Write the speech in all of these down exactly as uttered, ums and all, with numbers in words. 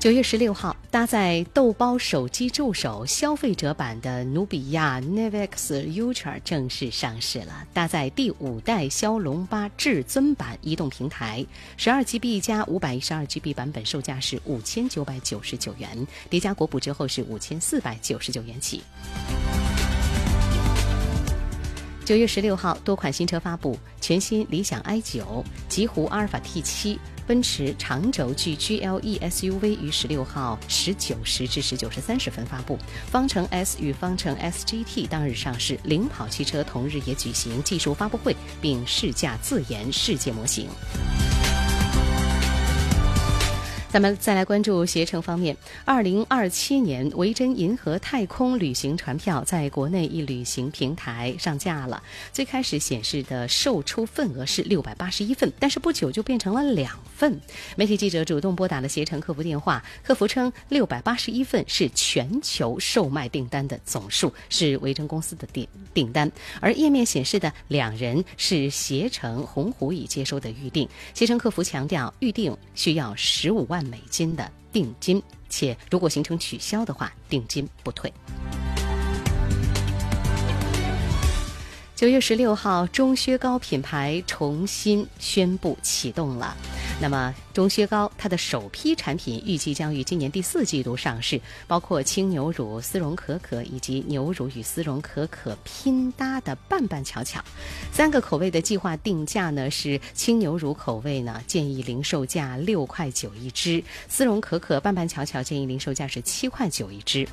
九月十六号，搭载豆包手机助手消费者版的努比亚 Navix Ultra 正式上市了。搭载第五代骁龙八至尊版移动平台， 十二 G B 加 五百一十二 G B 版本售价是五千九百九十九元，叠加国补之后是五千四百九十九元起。九月十六号，多款新车发布，全新理想 i 九、极狐阿尔法 T 七、奔驰长轴距 G L E S U V 于十六号十九时至十九时三十分发布，方程 S 与方程 S G T 当日上市，领跑汽车同日也举行技术发布会，并试驾自研世界模型。咱们再来关注携程方面，二零二七年维珍银河太空旅行船票在国内一旅行平台上架了。最开始显示的售出份额是六百八十一份，但是不久就变成了两份。媒体记者主动拨打了携程客服电话，客服称六百八十一份是全球售卖订单的总数，是维珍公司的订订单，而页面显示的两人是携程鸿鹄已接收的预订。携程客服强调，预订需要十五万美金的定金，且如果行程取消的话，定金不退。九月十六号，钟薛高品牌重新宣布启动了。那么钟薛高它的首批产品预计将于今年第四季度上市，包括轻牛乳、丝绒可可以及牛乳与丝绒可可拼搭的拌拌巧巧。三个口味的计划定价呢是轻牛乳口味呢建议零售价六块九一支，丝绒可可拌拌巧巧建议零售价是七块九一支。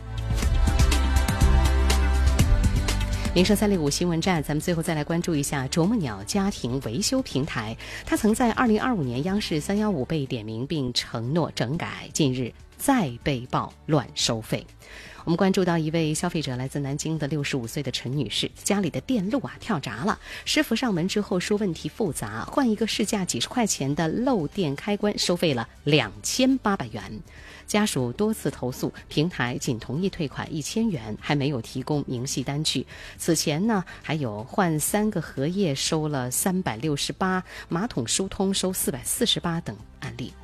民生三六五新闻站，咱们最后再来关注一下啄木鸟家庭维修平台。它曾在二零二五年央视三一五被点名并承诺整改，近日再被曝乱收费。我们关注到一位消费者，来自南京的六十五岁的陈女士，家里的电路啊跳闸了，师傅上门之后说问题复杂，换一个市价几十块钱的漏电开关收费了两千八百元。家属多次投诉，平台仅同意退款一千元，还没有提供明细单据。此前呢，还有换三个荷叶收了三百六十八，马桶疏通收四百四十八等案例。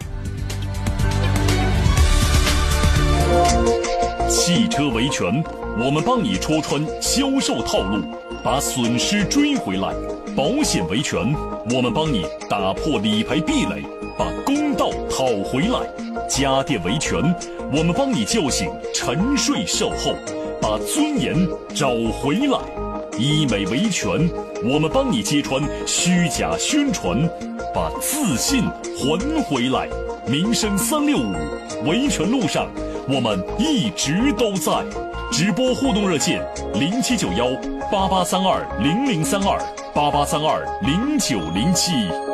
汽车维权，我们帮你戳穿销售套路，把损失追回来；保险维权，我们帮你打破理赔壁垒，把公道讨回来；家电维权，我们帮你叫醒沉睡售后，把尊严找回来；医美维权，我们帮你揭穿虚假宣传，把自信还回来。民生三六五，维权路上我们一直都在。直播互动热线零七九幺八八三二零零三二八八三二零九零七。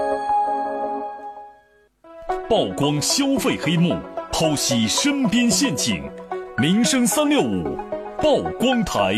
曝光消费黑幕，剖析身边陷阱。民生三六五曝光台。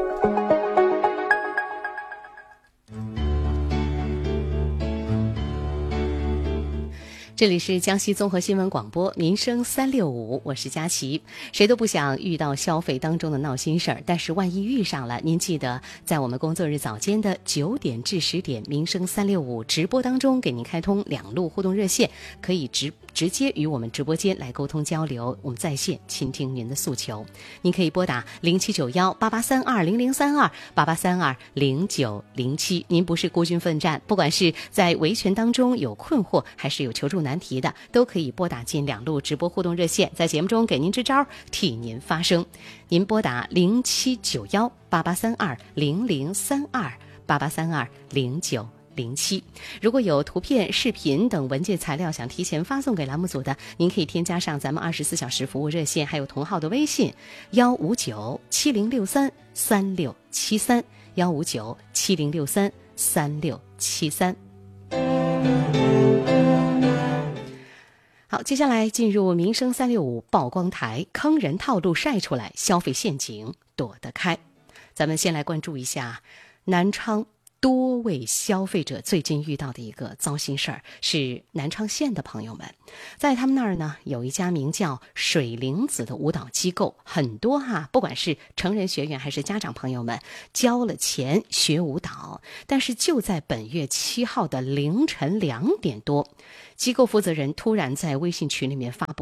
这里是江西综合新闻广播民生三六五，我是佳琪。谁都不想遇到消费当中的闹心事儿，但是万一遇上了，您记得在我们工作日早间的九点至十点民生三六五直播当中，给您开通两路互动热线，可以直直接与我们直播间来沟通交流，我们在线倾听您的诉求。您可以拨打零七九幺八八三二零零三二八八三二零九零七。您不是孤军奋战，不管是在维权当中有困惑，还是有求助难题的，都可以拨打进两路直播互动热线，在节目中给您支招，替您发声。您拨打零七九幺八八三二零零三二八八三二零九零七。如果有图片、视频等文件材料想提前发送给栏目组的，您可以添加上咱们二十四小时服务热线，还有同号的微信幺五九七零六三三六七三幺五九七零六三三六七三。好，接下来进入民生三六五曝光台，坑人套路晒出来，消费陷阱躲得开。咱们先来关注一下南昌多位消费者最近遇到的一个糟心事儿，是南昌县的朋友们，在他们那儿呢有一家名叫水灵子的舞蹈机构，很多哈、啊，不管是成人学员还是家长朋友们交了钱学舞蹈，但是就在本月七号的凌晨两点多，机构负责人突然在微信群里面发布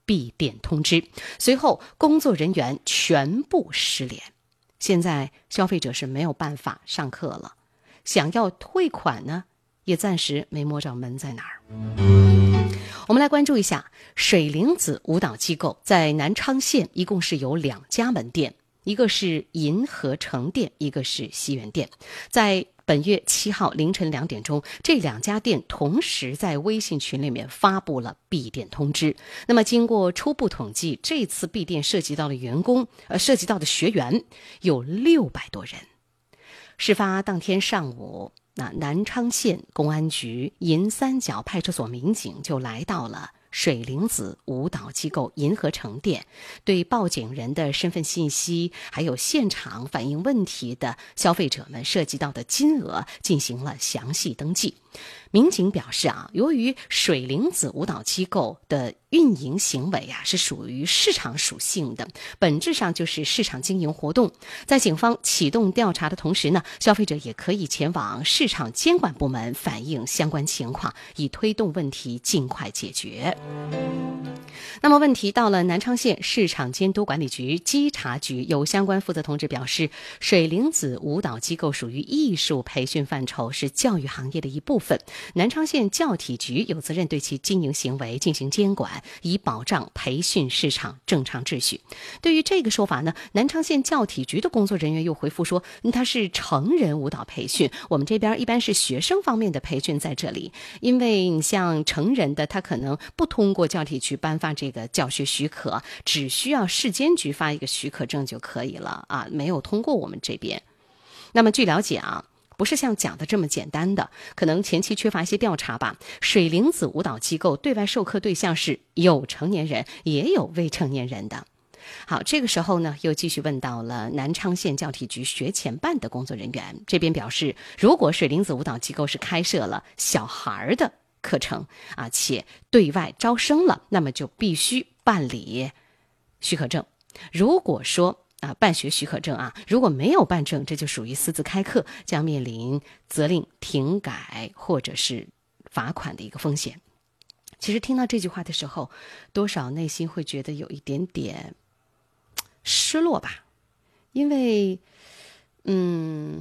闭店通知，随后工作人员全部失联。现在消费者是没有办法上课了，想要退款呢，也暂时没摸着门在哪儿。我们来关注一下水灵子舞蹈机构在南昌县一共是有两家门店，一个是银河城店，一个是西园店。在本月七号凌晨两点钟，这两家店同时在微信群里面发布了闭店通知。那么经过初步统计，这次闭店涉及到的员工呃，涉及到的学员有六百多人。事发当天上午，那南昌县公安局银三角派出所民警就来到了水灵子舞蹈机构银河城店，对报警人的身份信息还有现场反映问题的消费者们涉及到的金额进行了详细登记。民警表示啊，由于水灵子舞蹈机构的运营行为啊是属于市场属性的，本质上就是市场经营活动。在警方启动调查的同时呢，消费者也可以前往市场监管部门反映相关情况，以推动问题尽快解决。那么问题到了南昌县市场监督管理局稽查局，有相关负责同志表示，水灵子舞蹈机构属于艺术培训范畴，是教育行业的一部分。南昌县教体局有责任对其经营行为进行监管，以保障培训市场正常秩序。对于这个说法呢，南昌县教体局的工作人员又回复说，它是成人舞蹈培训，我们这边一般是学生方面的培训在这里，因为你像成人的他可能不通过教体局颁发这个教学许可，只需要市监局发一个许可证就可以了啊，没有通过我们这边。那么据了解啊，不是像讲的这么简单的，可能前期缺乏一些调查吧。水灵子舞蹈机构对外授课对象是有成年人也有未成年人的。好，这个时候呢，又继续问到了南昌县教体局学前办的工作人员，这边表示，如果水灵子舞蹈机构是开设了小孩的课程啊，且对外招生了，那么就必须办理许可证。如果说啊，办学许可证啊，如果没有办证，这就属于私自开课，将面临责令停改或者是罚款的一个风险。其实听到这句话的时候，多少内心会觉得有一点点失落吧，因为嗯，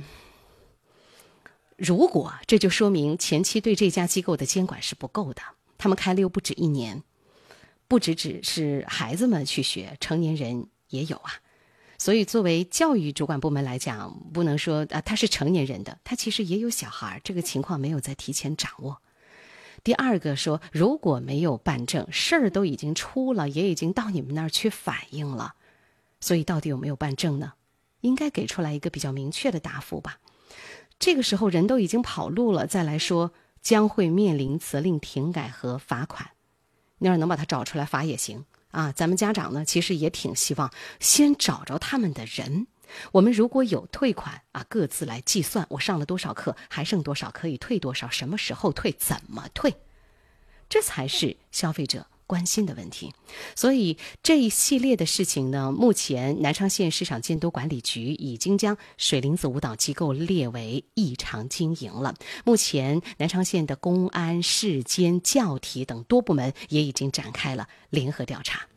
如果这就说明前期对这家机构的监管是不够的，他们开了又不止一年，不只只是孩子们去学，成年人也有啊。所以作为教育主管部门来讲，不能说啊他是成年人的，他其实也有小孩，这个情况没有在提前掌握。第二个说，如果没有办证，事儿都已经出了，也已经到你们那儿去反映了，所以到底有没有办证呢？应该给出来一个比较明确的答复吧。这个时候人都已经跑路了，再来说将会面临责令停改和罚款，你要是能把他找出来罚也行啊。咱们家长呢，其实也挺希望先找着他们的人。我们如果有退款啊，各自来计算，我上了多少课，还剩多少，可以退多少，什么时候退，怎么退，这才是消费者关心的问题。所以这一系列的事情呢，目前南昌县市场监督管理局已经将水灵子舞蹈机构列为异常经营了。目前南昌县的公安、市监、教体等多部门也已经展开了联合调查。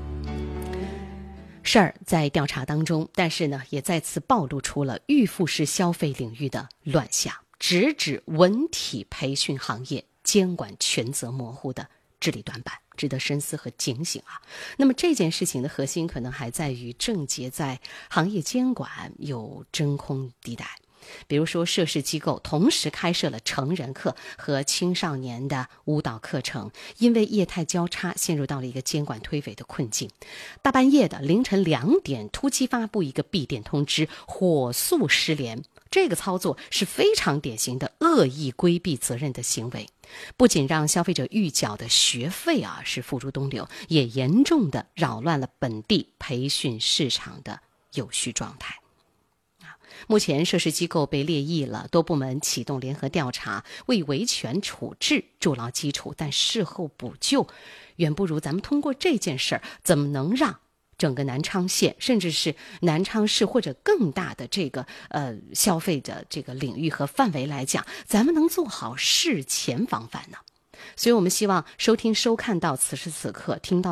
事儿在调查当中，但是呢，也再次暴露出了预付式消费领域的乱象，直指文体培训行业监管权责模糊的治理短板，值得深思和警醒啊。那么这件事情的核心可能还在于症结在行业监管有真空地带。比如说涉事机构同时开设了成人课和青少年的舞蹈课程，因为业态交叉陷入到了一个监管推诿的困境。大半夜的凌晨两点突击发布一个闭店通知，火速失联，这个操作是非常典型的恶意规避责任的行为，不仅让消费者预缴的学费啊是付诸东流，也严重的扰乱了本地培训市场的有序状态。目前涉事机构被列异了，多部门启动联合调查，为维权处置筑牢基础，但事后补救远不如咱们通过这件事儿，怎么能让整个南昌县甚至是南昌市或者更大的这个呃消费的这个领域和范围来讲，咱们能做好事前防范呢？所以我们希望收听收看到此时此刻听到